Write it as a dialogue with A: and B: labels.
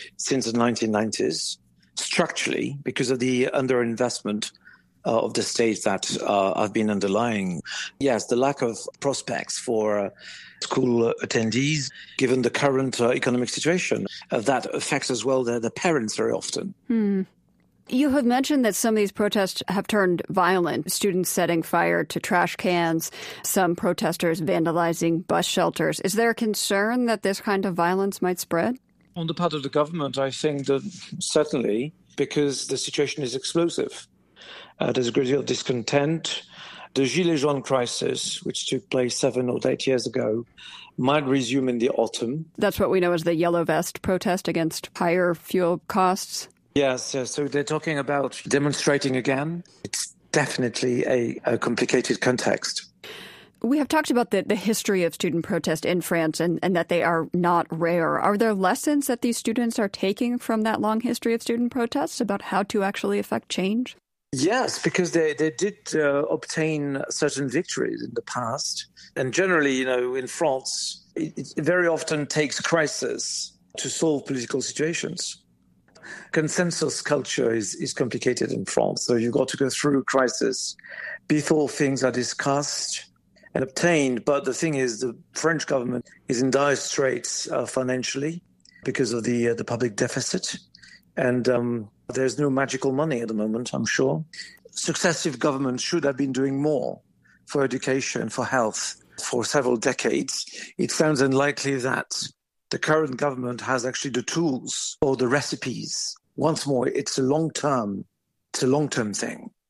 A: since the 1990s, structurally, because of the underinvestment of the state that have been underlying. Yes, the lack of prospects for school attendees, given the current economic situation, that affects as well the parents very often.
B: You have mentioned that some of these protests have turned violent, students setting fire to trash cans, some protesters vandalizing bus shelters. Is there a concern that this kind of violence might spread?
A: On the part of the government, I think that certainly, because the situation is explosive. There's a great deal of discontent. The Gilets jaunes crisis, which took place 7 or 8 years ago, might resume in the autumn.
B: That's what we know as the Yellow Vest protest against higher fuel costs?
A: Yes. So they're talking about demonstrating again. It's definitely a complicated context.
B: We have talked about the history of student protest in France and that they are not rare. Are there lessons that these students are taking from that long history of student protests about how to actually affect change?
A: Yes, because they did obtain certain victories in the past. And generally, in France, it very often takes crisis to solve political situations. Consensus culture is complicated in France. So you've got to go through crisis before things are discussed and obtained. But the thing is, the French government is in dire straits financially because of the public deficit. And there's no magical money at the moment, I'm sure. Successive governments should have been doing more for education, for health, for several decades. It sounds unlikely that the current government has actually the tools or the recipes. Once more, it's a long-term thing.